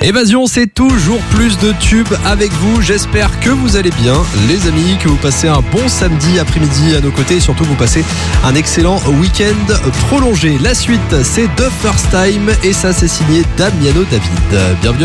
Évasion, c'est toujours plus de tubes avec vous. J'espère que vous allez bien, les amis, que vous passez un bon samedi après-midi à nos côtés et surtout que vous passez un excellent week-end prolongé. La suite, c'est The First Time et ça, c'est signé Damiano David. Bienvenue.